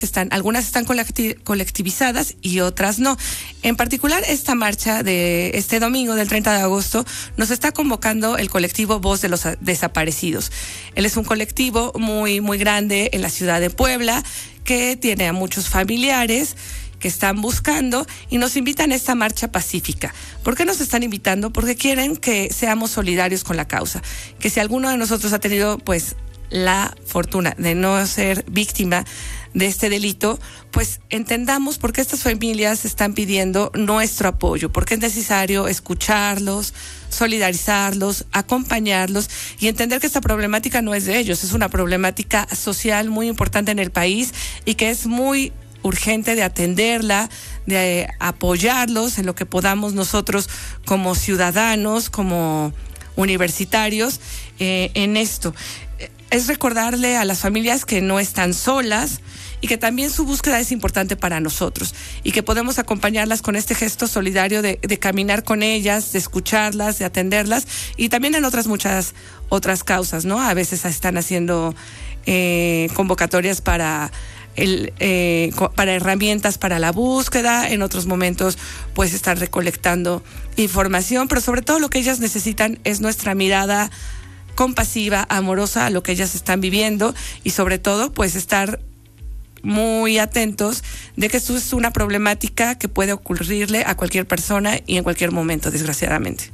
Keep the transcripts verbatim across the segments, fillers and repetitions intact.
Están, algunas están colectivizadas y otras no. En particular, esta marcha de este domingo del treinta de agosto nos está convocando el colectivo Voz de los Desaparecidos. Él es un colectivo muy, muy grande en la ciudad de Puebla, que tiene a muchos familiares que están buscando y nos invitan a esta marcha pacífica. ¿Por qué nos están invitando? Porque quieren que seamos solidarios con la causa. Que si alguno de nosotros ha tenido, pues, la fortuna de no ser víctima de este delito, pues entendamos por qué estas familias están pidiendo nuestro apoyo, porque es necesario escucharlos, solidarizarlos, acompañarlos y entender que esta problemática no es de ellos, es una problemática social muy importante en el país y que es muy urgente de atenderla, de apoyarlos en lo que podamos nosotros como ciudadanos, como universitarios, eh, en esto. Es recordarle a las familias que no están solas y que también su búsqueda es importante para nosotros y que podemos acompañarlas con este gesto solidario de, de caminar con ellas, de escucharlas, de atenderlas y también en otras muchas otras causas, ¿no? A veces están haciendo eh, convocatorias para el eh, para herramientas para la búsqueda, en otros momentos pues están recolectando información, pero sobre todo lo que ellas necesitan es nuestra mirada compasiva, amorosa a lo que ellas están viviendo y sobre todo pues estar muy atentos de que esto es una problemática que puede ocurrirle a cualquier persona y en cualquier momento, desgraciadamente.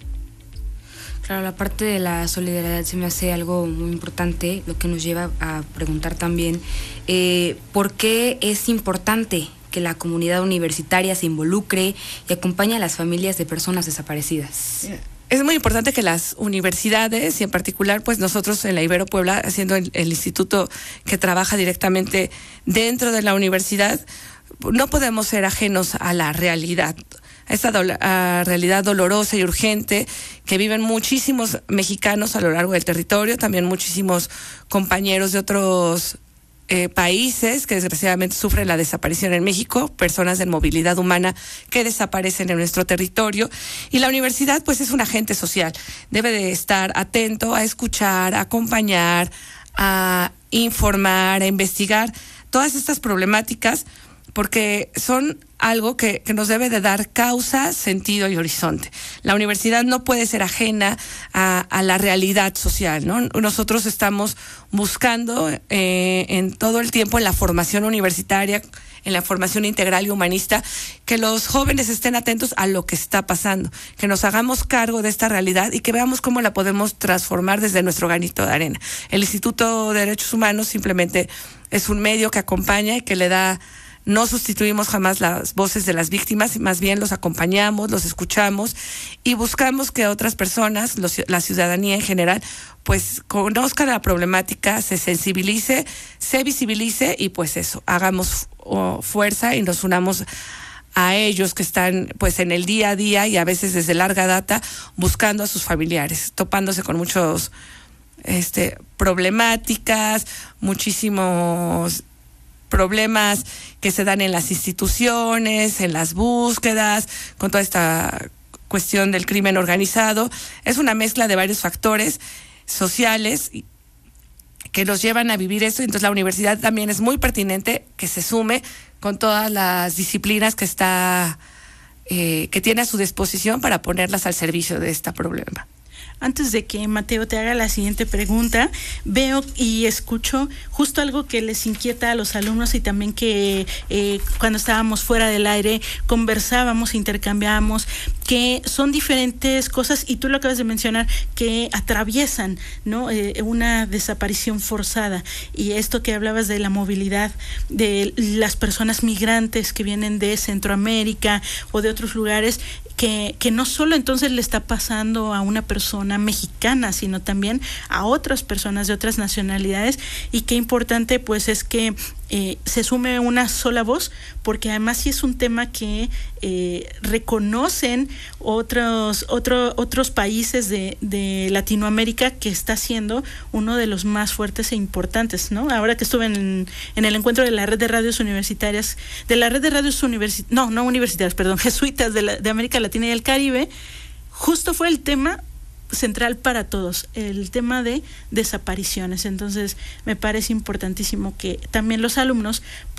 Claro, la parte de la solidaridad se me hace algo muy importante, lo que nos lleva a preguntar también eh, ¿por qué es importante que la comunidad universitaria se involucre y acompañe a las familias de personas desaparecidas? Yeah. Es muy importante que las universidades y en particular pues nosotros en la Ibero Puebla, haciendo el, el instituto que trabaja directamente dentro de la universidad, no podemos ser ajenos a la realidad, a esta do- a realidad dolorosa y urgente que viven muchísimos mexicanos a lo largo del territorio, también muchísimos compañeros de otros Eh, países que desgraciadamente sufren la desaparición en México, personas en movilidad humana que desaparecen en nuestro territorio y la universidad pues es un agente social, debe de estar atento a escuchar, a acompañar, a informar, a investigar todas estas problemáticas porque son algo que, que nos debe de dar causa, sentido y horizonte. La universidad no puede ser ajena a, a la realidad social, ¿no? Nosotros estamos buscando eh, en todo el tiempo en la formación universitaria, en la formación integral y humanista, que los jóvenes estén atentos a lo que está pasando, que nos hagamos cargo de esta realidad y que veamos cómo la podemos transformar desde nuestro granito de arena. El Instituto de Derechos Humanos simplemente es un medio que acompaña y que le da. No sustituimos jamás las voces de las víctimas, más bien los acompañamos, los escuchamos y buscamos que otras personas, los, la ciudadanía en general, pues conozca la problemática, se sensibilice, se visibilice y pues eso, hagamos oh, fuerza y nos unamos a ellos que están pues en el día a día y a veces desde larga data buscando a sus familiares, topándose con muchos este problemáticas, muchísimos problemas que se dan en las instituciones, en las búsquedas, con toda esta cuestión del crimen organizado. Es una mezcla de varios factores sociales que nos llevan a vivir esto, y entonces la universidad también es muy pertinente que se sume con todas las disciplinas que está eh, que tiene a su disposición para ponerlas al servicio de este problema. Antes de que Mateo te haga la siguiente pregunta, veo y escucho justo algo que les inquieta a los alumnos y también que eh, cuando estábamos fuera del aire conversábamos, intercambiábamos, que son diferentes cosas y tú lo acabas de mencionar, que atraviesan, ¿no? Eh, una desaparición forzada, y esto que hablabas de la movilidad de las personas migrantes que vienen de Centroamérica o de otros lugares, que, que no solo entonces le está pasando a una persona mexicana, sino también a otras personas de otras nacionalidades, y qué importante pues es que eh, se sume una sola voz, porque además sí es un tema que eh, reconocen otros otro, otros países de, de Latinoamérica, que está siendo uno de los más fuertes e importantes, ¿no? Ahora que estuve en, en el encuentro de la red de radios universitarias, de la red de radios universitarias, no, no universitarias, perdón, jesuitas de, la, de América Latina y el Caribe, justo fue el tema central para todos, el tema de desapariciones. Entonces me parece importantísimo que también los alumnos